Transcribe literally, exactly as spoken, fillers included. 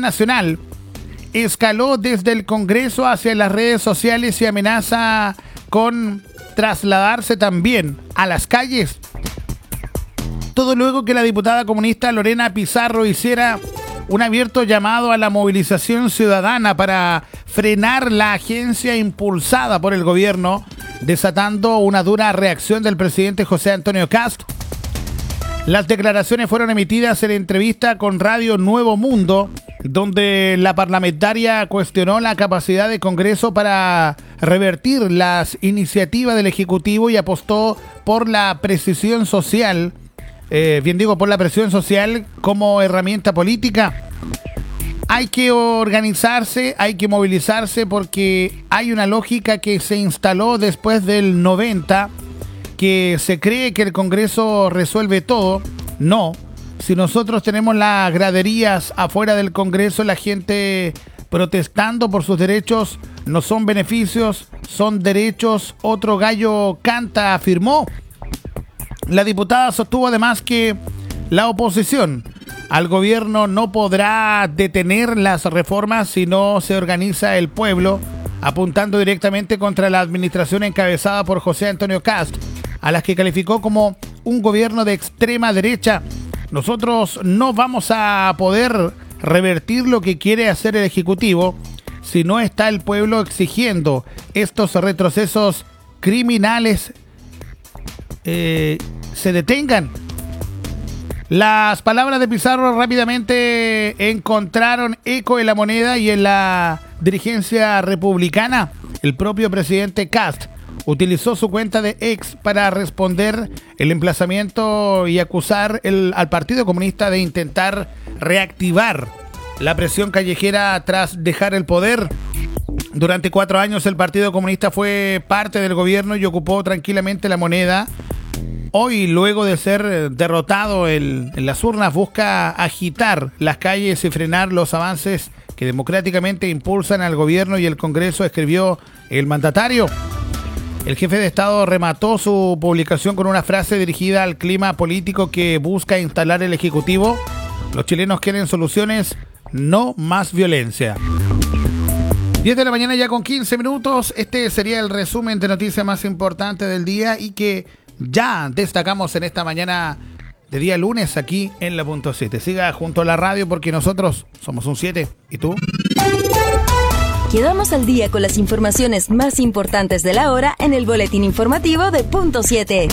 nacional escaló desde el Congreso hacia las redes sociales y amenaza con trasladarse también a las calles. Todo luego que la diputada comunista Lorena Pizarro hiciera un abierto llamado a la movilización ciudadana para frenar la agencia impulsada por el gobierno, desatando una dura reacción del presidente José Antonio Kast. Las declaraciones fueron emitidas en entrevista con Radio Nuevo Mundo, donde la parlamentaria cuestionó la capacidad del Congreso para revertir las iniciativas del Ejecutivo y apostó por la precisión social, eh, bien digo, por la presión social como herramienta política. Hay que organizarse, hay que movilizarse porque hay una lógica que se instaló después del noventa, que se cree que el Congreso resuelve todo. No. Si nosotros tenemos las graderías afuera del Congreso, la gente protestando por sus derechos, no son beneficios, son derechos. Otro gallo canta, afirmó. La diputada sostuvo además que la oposición al gobierno no podrá detener las reformas si no se organiza el pueblo, apuntando directamente contra la administración encabezada por José Antonio Kast, a las que calificó como un gobierno de extrema derecha. Nosotros no vamos a poder revertir lo que quiere hacer el Ejecutivo si no está el pueblo exigiendo estos retrocesos criminales eh, se detengan. Las palabras de Pizarro rápidamente encontraron eco en La Moneda y en la dirigencia republicana. El propio presidente Kast utilizó su cuenta de X para responder el emplazamiento y acusar el, al Partido Comunista de intentar reactivar la presión callejera tras dejar el poder. Durante cuatro años el Partido Comunista fue parte del gobierno y ocupó tranquilamente La Moneda. Hoy, luego de ser derrotado el, en las urnas, busca agitar las calles y frenar los avances que democráticamente impulsan al gobierno y el Congreso, escribió el mandatario. El jefe de Estado remató su publicación con una frase dirigida al clima político que busca instalar el Ejecutivo. Los chilenos quieren soluciones, no más violencia. diez de la mañana ya con quince minutos. Este sería el resumen de noticias más importantes del día y que ya destacamos en esta mañana de día lunes aquí en la punto siete. Siga junto a la radio porque nosotros somos un siete. ¿Y tú? Quedamos al día con las informaciones más importantes de la hora en el boletín informativo de punto siete.